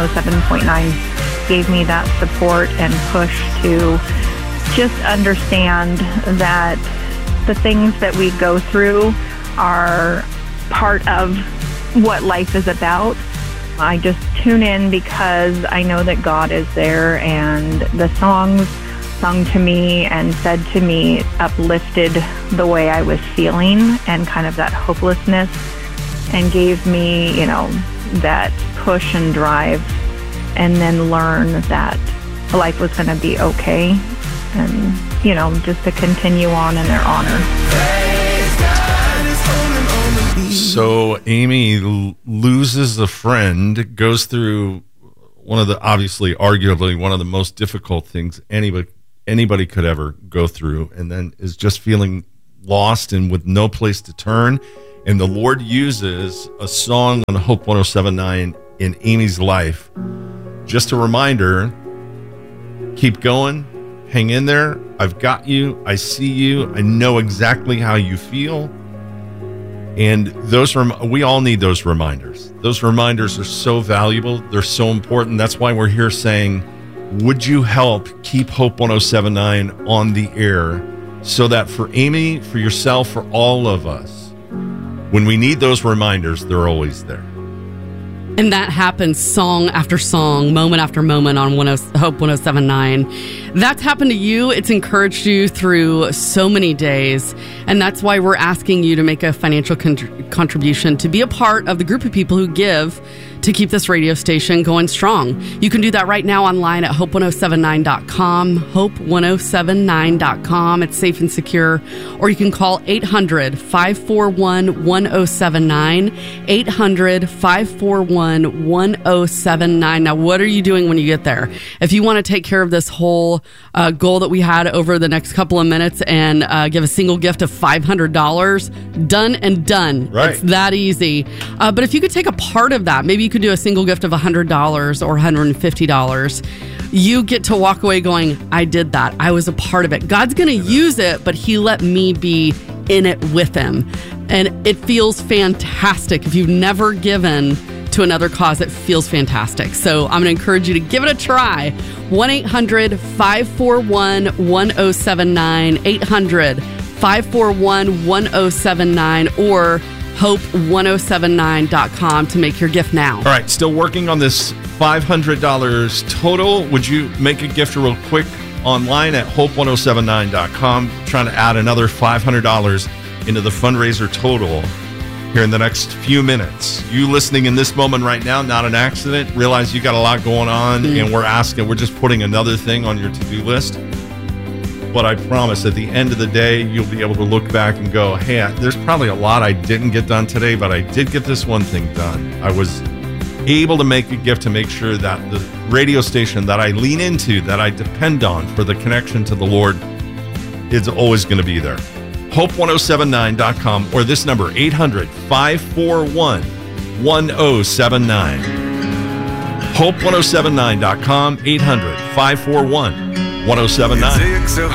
7.9 gave me that support and push to just understand that the things that we go through are part of what life is about. I just tune in because I know that God is there, and the songs sung to me and said to me uplifted the way I was feeling and kind of that hopelessness, and gave me, that push and drive, and then learn that life was going to be okay, and, just to continue on in their honor. So Amy loses a friend, goes through arguably one of the most difficult things anybody could ever go through, and then is just feeling lost and with no place to turn. And the Lord uses a song on Hope 107.9 in Amy's life. Just a reminder, keep going, hang in there. I've got you. I see you. I know exactly how you feel. And we all need those reminders. Those reminders are so valuable. They're so important. That's why we're here saying, would you help keep Hope 107.9 on the air, so that for Amy, for yourself, for all of us, when we need those reminders, they're always there. And that happens song after song, moment after moment on Hope 107.9. That's happened to you. It's encouraged you through so many days. And that's why we're asking you to make a financial contribution to be a part of the group of people who give to keep this radio station going strong. You can do that right now online at hope1079.com, hope1079.com. It's safe and secure. Or you can call 800-541-1079, 800-541-1079. Now, what are you doing when you get there? If you want to take care of this whole goal that we had over the next couple of minutes and give a single gift of $500, done and done. Right. It's that easy. But if you could take a part of that, maybe you could do a single gift of $100 or $150. You get to walk away going, I did that. I was a part of it. God's going to use it, but he let me be in it with him. And it feels fantastic. If you've never given to another cause, it feels fantastic. So I'm going to encourage you to give it a try. 1-800-541-1079, 800-541-1079, or hope1079.com to make your gift now. All right, still working on this $500 total. Would you make a gift real quick online at hope1079.com? Trying to add another $500 into the fundraiser total here in the next few minutes. You listening in this moment right now, not an accident. Realize you got a lot going on, and we're just putting another thing on your to-do list. But I promise at the end of the day, you'll be able to look back and go, hey, there's probably a lot I didn't get done today, but I did get this one thing done. I was able to make a gift to make sure that the radio station that I lean into, that I depend on for the connection to the Lord, is always going to be there. Hope1079.com or this number, 800-541-1079. Hope1079.com, 800-541-1079.